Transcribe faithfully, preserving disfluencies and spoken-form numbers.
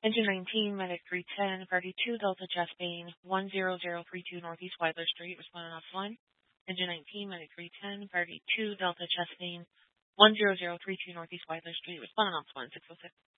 Engine nineteen, Medic three ten, Party two, Delta Chastain, one zero zero three two Northeast Wilder Street, responding off line. Engine nineteen, Medic three ten, Party two, Delta Chastain, one zero zero three two Northeast Wilder Street, responding off line six oh six.